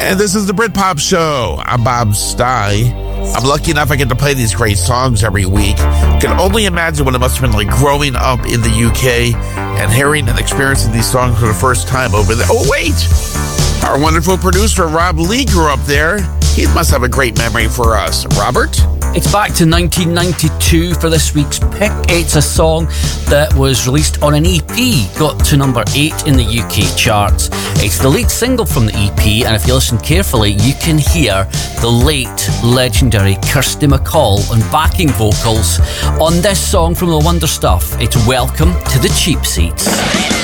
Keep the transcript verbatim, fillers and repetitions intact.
And this is the Britpop Show. I'm Bob Stye. I'm lucky enough I get to play these great songs every week. I can only imagine what it must have been like growing up in the U K and hearing and experiencing these songs for the first time over there. Oh, wait! Our wonderful producer, Rob Lee, grew up there. He must have a great memory for us. Robert? It's back to nineteen ninety-two for this week's pick. It's a song that was released on an E P, got to number eight in the U K charts. It's the lead single from the E P, and if you listen carefully, you can hear the late, legendary Kirsty MacColl on backing vocals on this song from the Wonder Stuff. It's Welcome to the Cheap Seats.